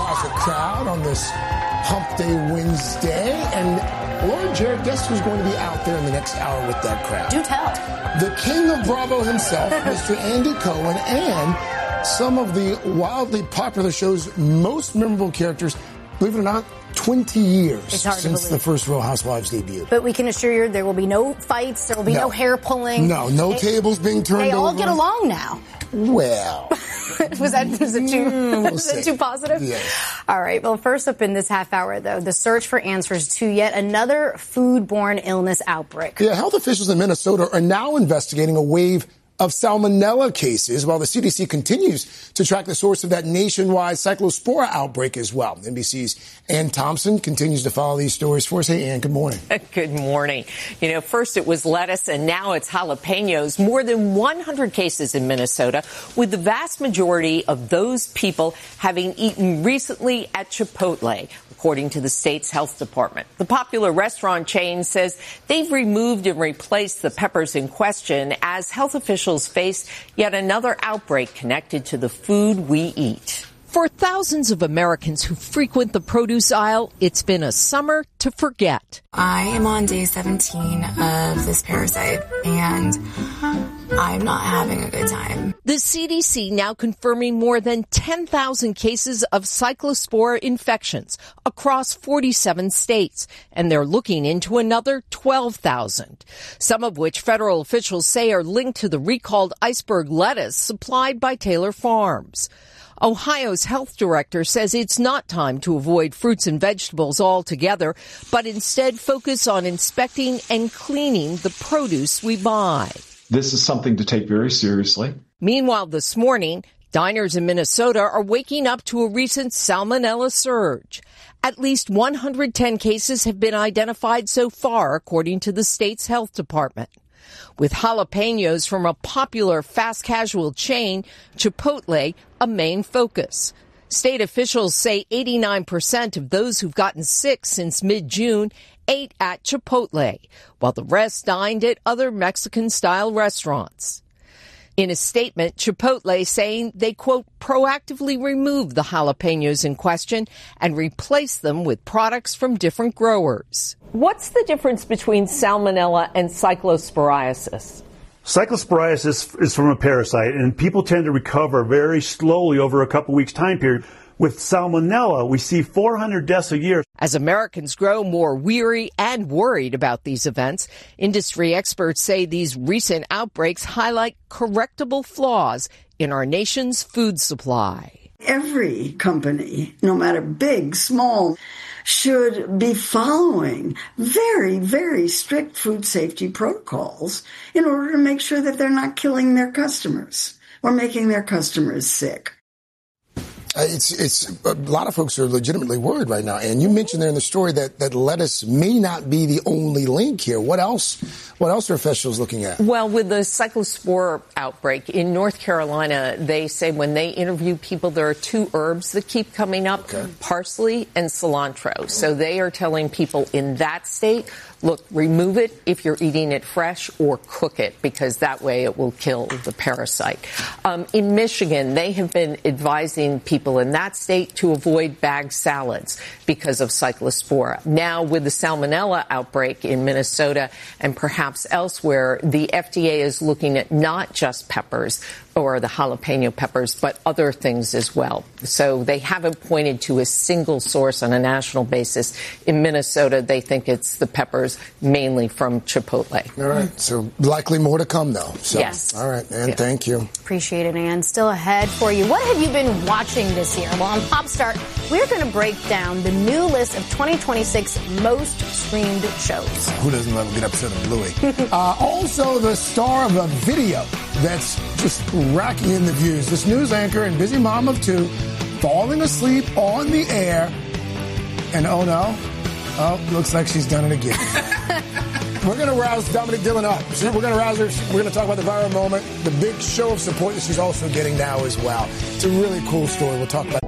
has a crowd on this Hump Day Wednesday. And Laura Jarrett, guess who's going to be out there in the next hour with that crowd? Do tell. The king of Bravo himself, Mr. Andy Cohen, and some of the wildly popular show's most memorable characters, believe it or not, 20 years since the first Real Housewives debut. But we can assure you there will be no fights, there will be no hair pulling. No tables being turned over. They all get along now. Well. was it too positive? Yes. All right. Well, first up in this half hour, though, the search for answers to yet another foodborne illness outbreak. Yeah, health officials in Minnesota are now investigating a wave of salmonella cases, while the CDC continues to track the source of that nationwide cyclospora outbreak as well. NBC's Ann Thompson continues to follow these stories for us. Hey, Ann, good morning. Good morning. You know, first it was lettuce and now it's jalapenos. More than 100 cases in Minnesota, with the vast majority of those people having eaten recently at Chipotle, according to the state's health department. The popular restaurant chain says they've removed and replaced the peppers in question as health officials face yet another outbreak connected to the food we eat. For thousands of Americans who frequent the produce aisle, it's been a summer to forget. I am on day 17 of this parasite, and I'm not having a good time. The CDC now confirming more than 10,000 cases of cyclospora infections across 47 states, and they're looking into another 12,000, some of which federal officials say are linked to the recalled iceberg lettuce supplied by Taylor Farms. Ohio's health director says it's not time to avoid fruits and vegetables altogether, but instead focus on inspecting and cleaning the produce we buy. This is something to take very seriously. Meanwhile, this morning, diners in Minnesota are waking up to a recent salmonella surge. At least 110 cases have been identified so far, according to the state's health department. With jalapenos from a popular fast casual chain, Chipotle, a main focus. State officials say 89% of those who've gotten sick since mid-June ate at Chipotle, while the rest dined at other Mexican-style restaurants. In a statement, Chipotle saying they, quote, proactively removed the jalapenos in question and replaced them with products from different growers. What's the difference between salmonella and cyclosporiasis? Cyclosporiasis is from a parasite, and people tend to recover very slowly over a couple weeks' time period. With salmonella, we see 400 deaths a year. As Americans grow more weary and worried about these events, industry experts say these recent outbreaks highlight correctable flaws in our nation's food supply. Every company, no matter big, small, should be following very, very strict food safety protocols in order to make sure that they're not killing their customers or making their customers sick. It's a lot of folks are legitimately worried right now. And you mentioned there in the story that lettuce may not be the only link here. What else are officials looking at? Well, with the cyclospora outbreak in North Carolina, they say when they interview people, there are two herbs that keep coming up, parsley and cilantro. So they are telling people in that state, look, remove it if you're eating it fresh or cook it, because that way it will kill the parasite. In Michigan, they have been advising people in that state to avoid bagged salads because of cyclospora. Now, with the salmonella outbreak in Minnesota and perhaps elsewhere, the FDA is looking at not just peppers or the jalapeno peppers, but other things as well. So they haven't pointed to a single source on a national basis. In Minnesota, they think it's the peppers mainly from Chipotle. All right. So likely more to come, though. So, yes. All right, Ann, thank you. Appreciate it, Ann. Still ahead for you. What have you been watching this year? Well, on Pop Start, we're going to break down the new list of 2026 most streamed shows. Who doesn't love a good episode of Bluey? Also, the star of a video that's just racking in the views. This news anchor and busy mom of two falling asleep on the air. And oh no, looks like she's done it again. We're going to rouse Dominic Dillon up. See, we're going to rouse her. We're going to talk about the viral moment, the big show of support that she's also getting now as well. It's a really cool story. We'll talk about